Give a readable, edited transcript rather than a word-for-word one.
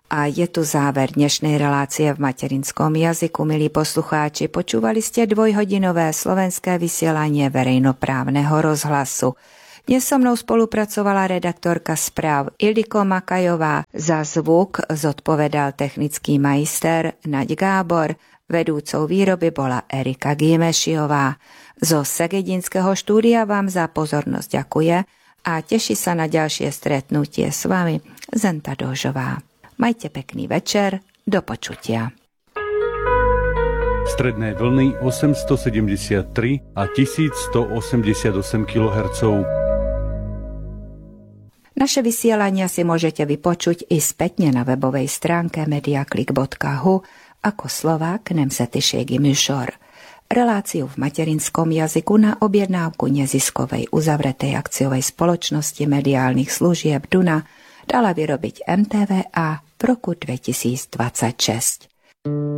A je tu záver dnešnej relácie v materinskom jazyku. Milí poslucháči, počúvali ste dvojhodinové slovenské vysielanie verejnoprávneho rozhlasu. Dnes so mnou spolupracovala redaktorka správ Ildiko Makajová, za zvuk zodpovedal technický majster Naď Gábor, vedúcou výroby bola Erika Gímešiová. Zo Segedinského štúdia vám za pozornosť ďakuje a teší sa na ďalšie stretnutie s vami Zenta Dožová. Majte pekný večer, do počutia. Stredné vlny 873 a 1188 kHz. Naše vysielania si môžete vypočuť i spätne na webovej stránke mediaklik.hu ako Slovák nemzetiségi műsor. Reláciu v materinskom jazyku na objednávku neziskovej uzavretej akciovej spoločnosti mediálnych služieb Duna dala vyrobiť MTVA v roku 2026.